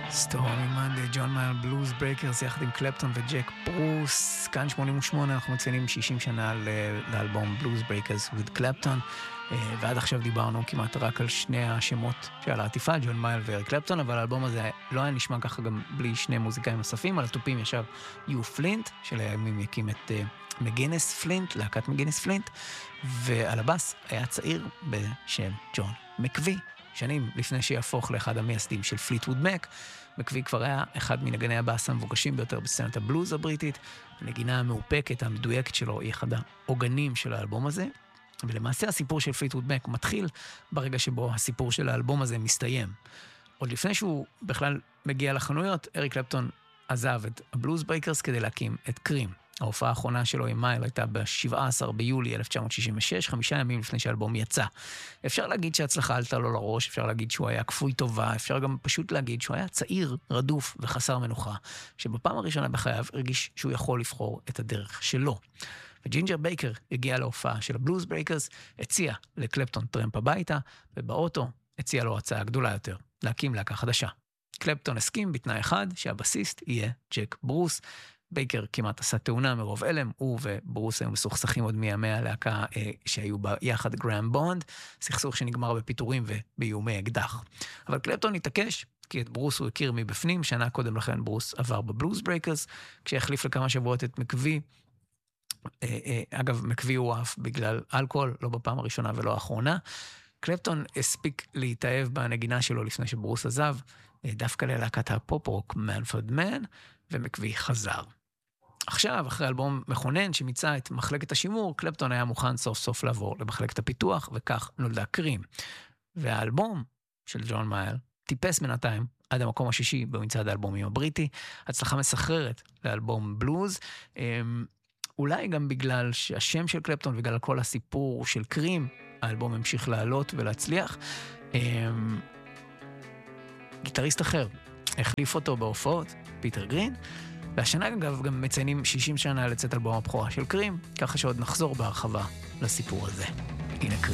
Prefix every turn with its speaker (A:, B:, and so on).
A: סטורמי מנדי, ג'ון מייל, בלוז ברייקרס, יחד עם קלפטון וג'ק ברוס. כאן 88, אנחנו מציינים 60 שנה לאלבום בלוז ברייקרס with קלפטון, ועד עכשיו דיברנו כמעט רק על שני השמות של העטיפה, ג'ון מייל ואריק קלפטון, אבל האלבום הזה לא היה נשמע ככה גם בלי שני מוזיקאים נוספים. על הטופים ישב יו פלינט, שלימים יקים את מגינס פלינט, להקת מגינס פלינט, ועל הבאס היה צעיר בשם ג'ון מקווי, שנים לפני שיהפוך לאחד המייסדים של פליטווד מק. מקווי כבר היה אחד מנגני הבאס המבוקשים ביותר בסצנת הבלוז הבריטית. הנגינה המאופקת, המדויקת שלו, היא אחד העוגנים של האלבום הזה. ולמעשה הסיפור של פליטווד מק מתחיל ברגע שבו הסיפור של האלבום הזה מסתיים. עוד לפני שהוא בכלל מגיע לחנויות, אריק קלפטון עזב את הבלוז ברייקרס כדי להקים את קרים. ההופעה האחרונה שלו עם מייל הייתה ב-17 ביולי 1966, 5 ימים לפני שהאלבום יצא. אפשר להגיד שההצלחה עלתה לו לראש, אפשר להגיד שהוא היה כפוי טובה, אפשר גם פשוט להגיד שהוא היה צעיר, רדוף וחסר מנוחה, שבפעם הראשונה בחייו הרגיש שהוא יכול לבחור את הדרך שלו. וג'ינג'ר בייקר הגיע להופעה של הבלוז ברייקרס, הציע לקלפטון טרמפ הביתה, ובאוטו הציע לו הצעה גדולה יותר, להקים להקה חדשה. קלפטון הסכים בתנאי אחד, שהבסיסט יהיה ג'ק ברוס. בייקר כמעט עשה תאונה מרוב אלם, הוא וברוס היו מסוכסכים עוד מימי הלהקה שהיו ביחד גרם בונד, סכסוך שנגמר בפיטורים ובאיומי אקדח. אבל קלפטון התעקש, כי את ברוס הוא הכיר מבפנים, שנה קודם לכן ברוס עבר בבלוז ברייקרס, כשהחליף לכמה שבועות את מקווי. אגב, מקווי הוא אף בגלל אלכוהול, לא בפעם הראשונה ולא האחרונה. קלפטון הספיק להתאהב בנגינה שלו לפני שברוס עזב, דווקא ללהקת הפופ-רוק מנפורד מן, ומקווי חזר. עכשיו, אחרי אלבום מכונן שמיצה את מחלקת השימור, קלפטון היה מוכן סוף סוף לעבור למחלקת הפיתוח, וכך נולדה קרים. והאלבום של ג'ון מייל טיפס בינתיים עד המקום השישי במצעד האלבומים הבריטי, הצלחה מסחררת לאלבום בלוז, אולי גם בגלל שהשם של קלפטון ובגלל כל הסיפור של קרים, האלבום המשיך לעלות ולהצליח. גיטריסט אחר החליף אותו בהופעות, פיטר גרין, והשנה אגב גם מציינים 60 שנה לצאת אלבום הבכורה של קרים, ככה שעוד נחזור בהרחבה לסיפור הזה. הנה קרים.